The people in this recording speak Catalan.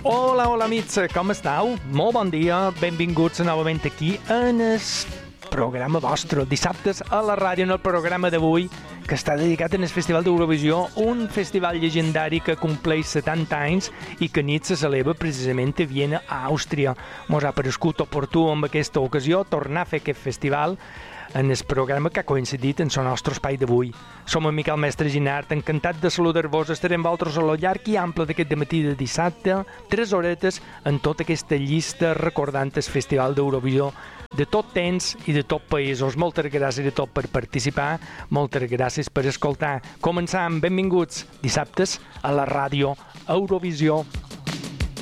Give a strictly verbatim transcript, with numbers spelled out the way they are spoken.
Hola, hola amics, com esteu? Molt bon dia, benvinguts novament aquí en el programa vostre, dissabtes a la ràdio, en el programa d'avui, que està dedicat al Festival d'Eurovisió, un festival llegendari que compleix setanta anys i que nit se celebra precisament a Viena, a Àustria. Mos ha parescut oportú amb aquesta ocasió tornar a fer aquest festival en el programa que ha coincidit en el nostre espai d'avui. Som en Miquel Mestre Ginart, encantat de saludar-vos. Estarem vosaltres a lo llarg i ample d'aquest dematí de dissabte, tres horetes en tota aquesta llista recordant el Festival d'Eurovisió de tot temps i de tot països. Moltes gràcies a tot per participar, moltes gràcies per escoltar. Començam, benvinguts, dissabtes a la ràdio Eurovisió.